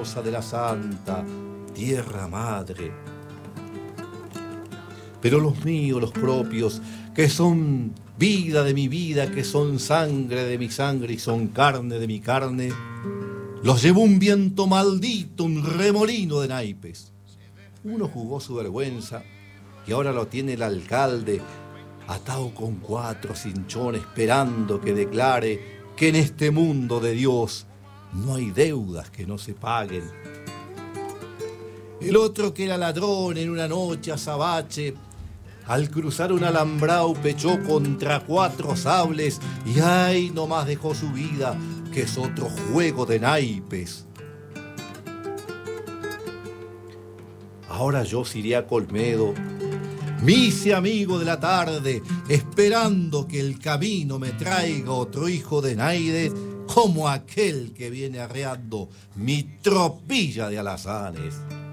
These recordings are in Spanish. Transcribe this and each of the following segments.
hermosa de la santa tierra madre. Pero los míos, los propios, que son vida de mi vida, que son sangre de mi sangre y son carne de mi carne, los llevó un viento maldito, un remolino de naipes. Uno jugó su vergüenza y ahora lo tiene el alcalde atado con 4 cinchones esperando que declare que en este mundo de Dios no hay deudas que no se paguen. El otro, que era ladrón en una noche azabache, al cruzar un alambrado pechó contra 4 sables y ay, nomás dejó su vida, que es otro juego de naipes. Ahora yo iré a Colmedo, me hice amigo de la tarde, esperando que el camino me traiga otro hijo de Naides, como aquel que viene arreando mi tropilla de alazanes.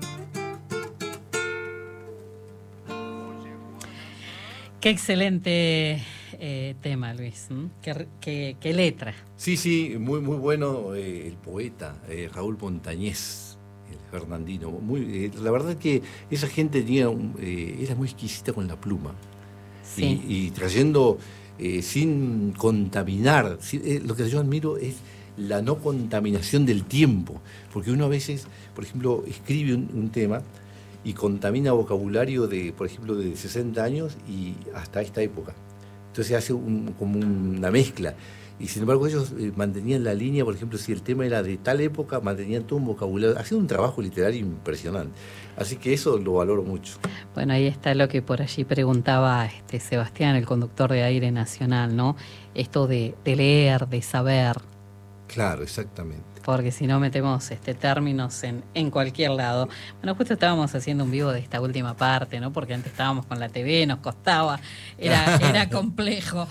Qué excelente tema, Luis. Qué letra. Sí, muy bueno el poeta Raúl Montañés. El Fernandino, la verdad que esa gente era muy exquisita con la pluma. Sí. Y trayendo sin contaminar. Lo que yo admiro es la no contaminación del tiempo, porque uno a veces, por ejemplo, escribe un tema y contamina vocabulario de, por ejemplo, de 60 años y hasta esta época. Entonces hace como una mezcla. Y sin embargo ellos mantenían la línea, por ejemplo, si el tema era de tal época, mantenían todo un vocabulario, hacían un trabajo literario impresionante. Así que eso lo valoro mucho. Bueno, ahí está lo que por allí preguntaba Sebastián, el conductor de Aire Nacional, ¿no? Esto de leer, de saber. Claro, exactamente. Porque si no metemos términos en cualquier lado. Bueno, justo estábamos haciendo un vivo de esta última parte, ¿no? Porque antes estábamos con la TV, nos costaba, era complejo.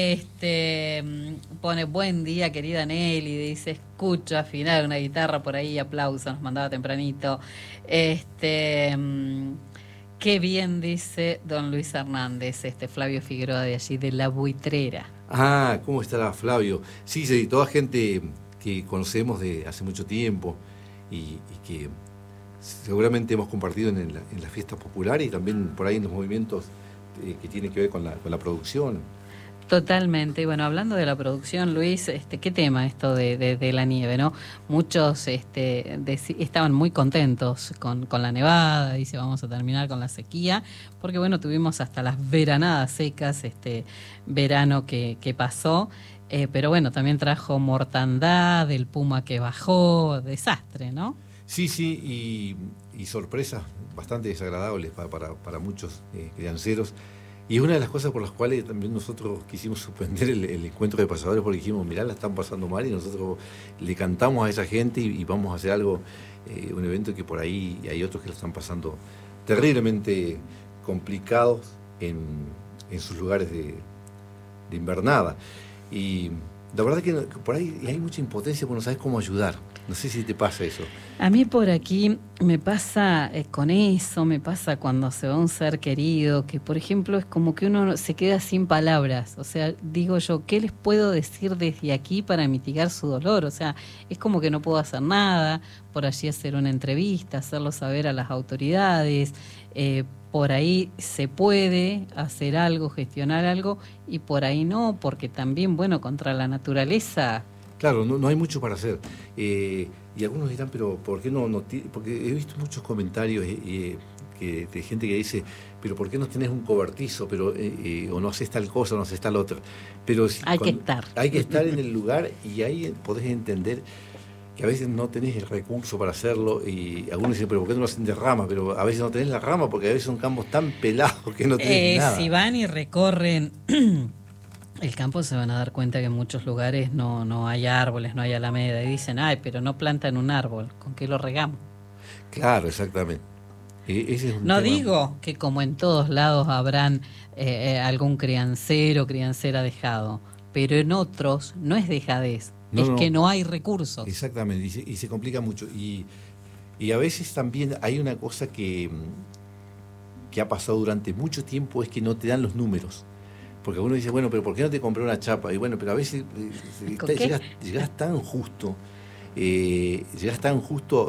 Pone buen día, querida Nelly, dice, escucho afinar una guitarra por ahí, aplausos, nos mandaba tempranito. Qué bien, dice don Luis Hernández, Flavio Figueroa de allí, de La Buitrera. Ah, ¿cómo estará Flavio? Sí, toda gente que conocemos de hace mucho tiempo y que seguramente hemos compartido en las fiestas populares y también por ahí en los movimientos que tienen que ver con la producción. Totalmente. Bueno, hablando de la producción, Luis, ¿qué tema esto de la nieve, no? Muchos estaban muy contentos con la nevada, dice, vamos a terminar con la sequía, porque bueno, tuvimos hasta las veranadas secas, verano que pasó, pero bueno, también trajo mortandad, el puma que bajó, desastre, ¿no? Sí, y sorpresas bastante desagradables para muchos crianceros. Y es una de las cosas por las cuales también nosotros quisimos suspender el encuentro de pasadores, porque dijimos, mirá, la están pasando mal y nosotros le cantamos a esa gente y vamos a hacer algo, un evento que por ahí hay otros que lo están pasando terriblemente complicados en sus lugares de invernada. Y la verdad que por ahí hay mucha impotencia porque no sabes cómo ayudar. No sé si te pasa eso. A mí por aquí me pasa con eso, me pasa cuando se va un ser querido, que por ejemplo es como que uno se queda sin palabras. O sea, digo yo, ¿qué les puedo decir desde aquí para mitigar su dolor? O sea, es como que no puedo hacer nada, por allí hacer una entrevista, hacerlo saber a las autoridades, por ahí se puede hacer algo, gestionar algo, y por ahí no, porque también, bueno, contra la naturaleza... Claro, no hay mucho para hacer. Y algunos dirán, pero ¿por qué no? Porque he visto muchos comentarios de gente que dice, pero ¿por qué no tenés un cobertizo? O no haces tal cosa, o no haces tal otra. Pero hay que estar. Hay que estar en el lugar y ahí podés entender que a veces no tenés el recurso para hacerlo. Y algunos dicen, pero ¿por qué no lo hacen de rama? Pero a veces no tenés la rama porque a veces son campos tan pelados que no tenés nada. Si van y recorren... el campo se van a dar cuenta que en muchos lugares no hay árboles, no hay alameda. Y dicen, pero no plantan un árbol, ¿con qué lo regamos? Claro, exactamente. Ese es un no tema. Digo que como en todos lados habrán algún criancera dejado, pero en otros no es dejadez, que no hay recursos. Exactamente, y se complica mucho. Y a veces también hay una cosa que ha pasado durante mucho tiempo, es que no te dan los números. Porque uno dice, bueno, pero ¿por qué no te compré una chapa? Y bueno, pero a veces llegas tan justo